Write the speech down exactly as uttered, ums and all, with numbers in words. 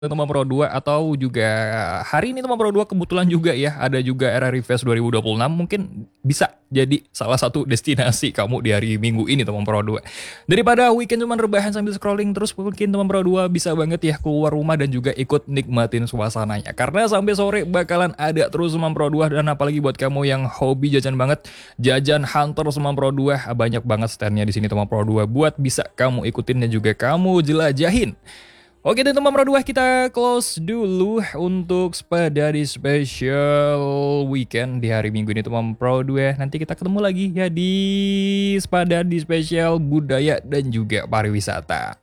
Teman Pro dua atau juga hari ini Teman Pro dua kebetulan juga ya ada juga R R I Fest dua ribu dua puluh enam, mungkin bisa jadi salah satu destinasi kamu di hari Minggu ini Teman Pro dua. Daripada weekend cuman rebahan sambil scrolling terus, mungkin Teman Pro dua bisa banget ya keluar rumah dan juga ikut nikmatin suasananya. Karena sampai sore bakalan ada terus Teman Pro dua, dan apalagi buat kamu yang hobi jajan banget, jajan Hunter Teman Pro dua, banyak banget standnya di sini Teman Pro dua buat bisa kamu ikutin dan juga kamu jelajahin. Oke deh teman Pro dua, kita close dulu untuk Spadadi Special Weekend di hari Minggu ini teman Pro dua. Nanti kita ketemu lagi ya di Spadadi Special Budaya dan juga Pariwisata.